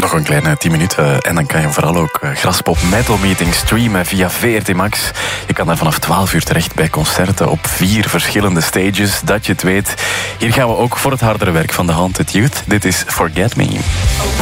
Nog een kleine 10 minuten en dan kan je vooral ook Graspop Metal Meeting streamen via VRT Max. Je kan daar vanaf 12 uur terecht bij concerten op 4 verschillende stages, dat je het weet. Hier gaan we ook voor het hardere werk van de Haunted Youth. Dit is Forget Me.